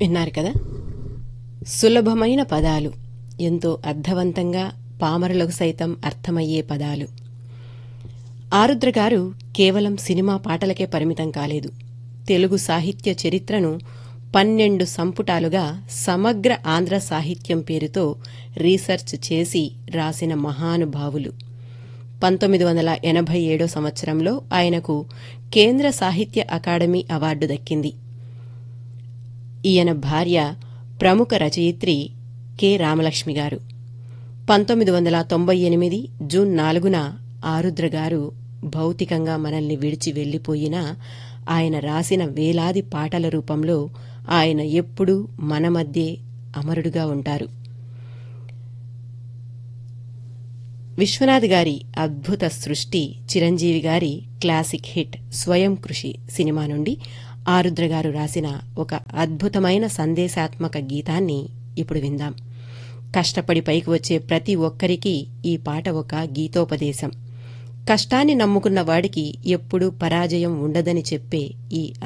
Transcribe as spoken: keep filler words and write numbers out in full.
విన్నారు కదా. సులభమైన పదాలు, ఎంతో అర్థవంతంగా పామరులకు సైతం అర్థమయ్యే పదాలు. ఆరుద్ర గారు కేవలం సినిమా పాటలకే పరిమితం కాలేదు. తెలుగు సాహిత్య చరిత్రను పన్నెండు సంపుటాలుగా సమగ్ర ఆంధ్ర సాహిత్యం పేరుతో రీసెర్చ్ చేసి రాసిన మహానుభావులు. పంతొమ్మిది వందల ఎనభై ఏడో సంవత్సరంలో ఆయనకు కేంద్ర సాహిత్య అకాడమీ అవార్డు దక్కింది. ఈయన భార్య ప్రముఖ రచయిత్రి కె రామలక్ష్మి గారు. పంతొమ్మిది వందల తొంభై ఎనిమిది జూన్ నాలుగున ఆరుద్ర గారు భౌతికంగా మనల్ని విడిచి వెళ్లిపోయినా ఆయన రాసిన వేలాది పాటల రూపంలో ఆయన ఎప్పుడూ మన మధ్యే అమరుడుగా ఉంటారు. విశ్వనాథ్ గారి అద్భుత సృష్టి, చిరంజీవి గారి క్లాసిక్ హిట్ స్వయం కృషి సినిమా నుండి ఆరుద్ర గారు రాసిన ఒక అద్భుతమైన సందేశాత్మక గీతాన్ని ఇప్పుడు విందాం. కష్టపడి పైకి వచ్చే ప్రతి ఒక్కరికి ఈ పాట ఒక గీతోపదేశం. కష్టాన్ని నమ్ముకున్న వాడికి ఎప్పుడూ పరాజయం ఉండదని చెప్పే ఈ